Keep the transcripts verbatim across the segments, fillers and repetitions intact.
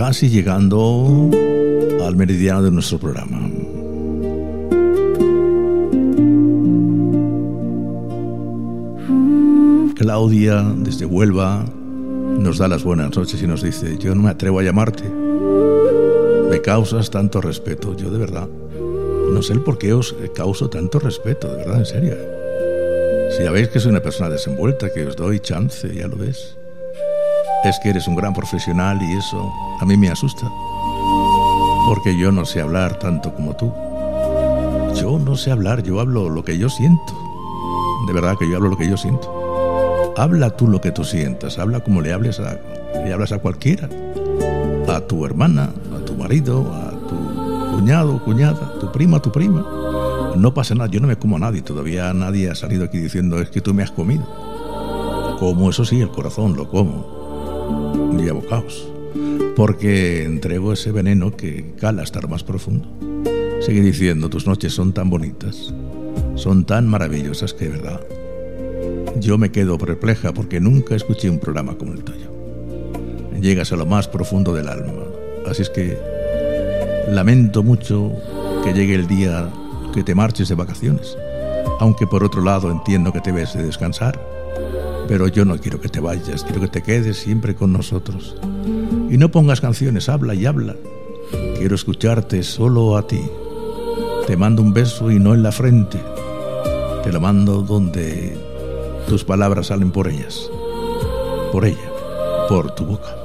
casi llegando al meridiano de nuestro programa. Claudia, desde Huelva, nos da las buenas noches y nos dice: yo no me atrevo a llamarte, me causas tanto respeto. Yo de verdad no sé el por qué os causo tanto respeto, de verdad, en serio. Si ya veis que soy una persona desenvuelta, que os doy chance, ya lo ves. Es que eres un gran profesional y eso a mí me asusta, porque yo no sé hablar tanto como tú. Yo no sé hablar, yo hablo lo que yo siento. De verdad que yo hablo lo que yo siento. Habla tú lo que tú sientas, habla como le hables a, le hablas a cualquiera, a tu hermana, a tu marido, a tu cuñado, cuñada, tu prima, tu prima. No pasa nada, yo no me como a nadie, todavía nadie ha salido aquí diciendo es que tú me has comido. Como, eso sí, el corazón lo como, y a bocados, porque entrego ese veneno que cala hasta lo más profundo. Sigue diciendo, tus noches son tan bonitas, son tan maravillosas que, de verdad, yo me quedo perpleja porque nunca escuché un programa como el tuyo. Llegas a lo más profundo del alma. Así es que lamento mucho que llegue el día que te marches de vacaciones, aunque por otro lado entiendo que te debes de descansar, pero yo no quiero que te vayas, quiero que te quedes siempre con nosotros. Y no pongas canciones, habla y habla. Quiero escucharte solo a ti. Te mando un beso y no en la frente, te lo mando donde tus palabras salen por ellas, por ella, por tu boca.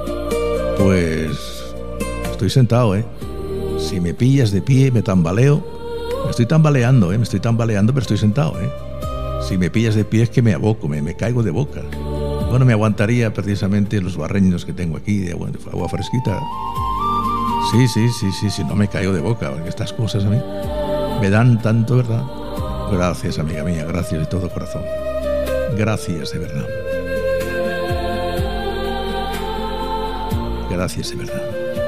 Pues estoy sentado, ¿eh? Si me pillas de pie, me tambaleo. Me estoy tambaleando, ¿eh? Me estoy tambaleando, pero estoy sentado, ¿eh? Si me pillas de pie es que me aboco, me, me caigo de boca. Bueno, me aguantaría precisamente los barreños que tengo aquí de agua, de agua fresquita. Sí, sí, sí, sí, sí, no me caigo de boca, porque estas cosas a mí me dan tanto, ¿verdad? Gracias, amiga mía, gracias de todo corazón. Gracias de verdad. Gracias de verdad.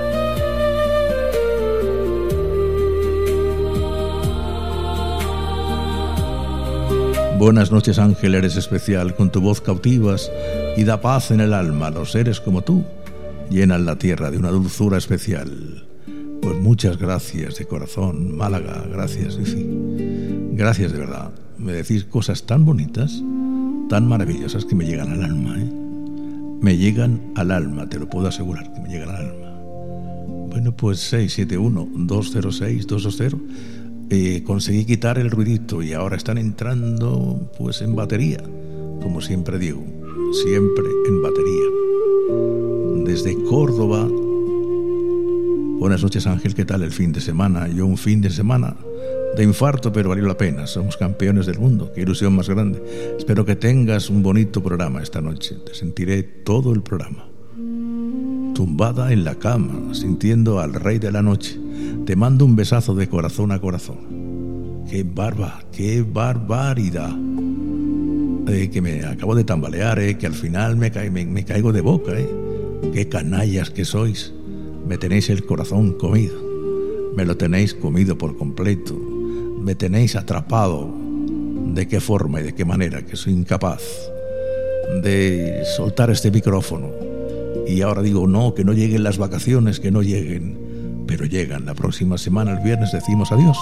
Buenas noches, Ángel, eres especial, con tu voz cautivas y da paz en el alma. Los seres como tú llenan la tierra de una dulzura especial. Pues muchas gracias de corazón, Málaga, gracias, Fifi. Gracias de verdad. Me decís cosas tan bonitas, tan maravillosas que me llegan al alma, ¿eh? Me llegan al alma, te lo puedo asegurar, que me llegan al alma. Bueno, pues seis siete uno, dos cero seis, dos dos cero. Eh, conseguí quitar el ruidito y ahora están entrando pues en batería, como siempre digo, siempre en batería. Desde Córdoba. Buenas noches, Ángel, ¿qué tal el fin de semana? Yo un fin de semana de infarto, pero valió la pena. Somos campeones del mundo, qué ilusión más grande. Espero que tengas un bonito programa esta noche. Te sentiré todo el programa, tumbada en la cama, sintiendo al rey de la noche. Te mando un besazo de corazón a corazón. ¡Qué barba! ¡Qué barbaridad! Eh, que me acabo de tambalear, eh, que al final me, ca- me, me caigo de boca. Eh. ¡Qué canallas que sois! Me tenéis el corazón comido. Me lo tenéis comido por completo. Me tenéis atrapado. ¿De qué forma y de qué manera? Que soy incapaz de soltar este micrófono. Y ahora digo, no, que no lleguen las vacaciones, que no lleguen. Pero llegan. La próxima semana, el viernes, decimos adiós.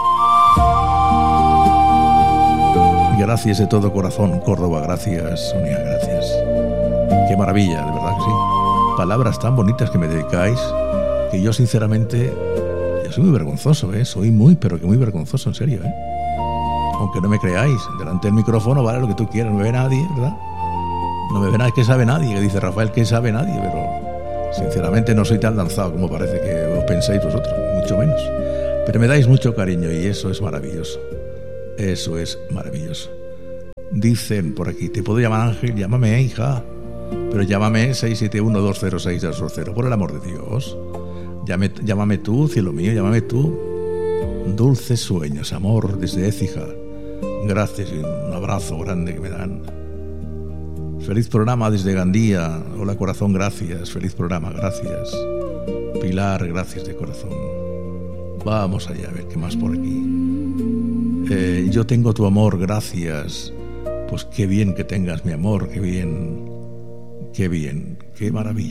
Gracias de todo corazón, Córdoba. Gracias, Sonia, gracias. Qué maravilla, de verdad que sí. Palabras tan bonitas que me dedicáis, que yo sinceramente, yo soy muy vergonzoso, ¿eh? Soy muy, pero que muy vergonzoso, en serio, ¿eh? Aunque no me creáis, delante del micrófono vale lo que tú quieras, no me ve nadie, ¿verdad? No me ve nadie, que sabe nadie, que dice Rafael, que sabe nadie, pero sinceramente no soy tan lanzado como parece que os pensáis vosotros, mucho menos. Pero me dais mucho cariño y eso es maravilloso. Eso es maravilloso. Dicen por aquí, te puedo llamar Ángel, llámame, hija, pero llámame seis siete uno, dos cero seis, dos dos cero, por el amor de Dios. Llámame, llámame tú, cielo mío, llámame tú. Dulces sueños, amor, desde Écija. Gracias y un abrazo grande que me dan. Feliz programa desde Gandía. Hola, corazón, gracias. Feliz programa, gracias. Pilar, gracias de corazón. Vamos allá a ver qué más por aquí. Eh, yo tengo tu amor, gracias. Pues qué bien que tengas mi amor, qué bien, qué bien, qué maravilla.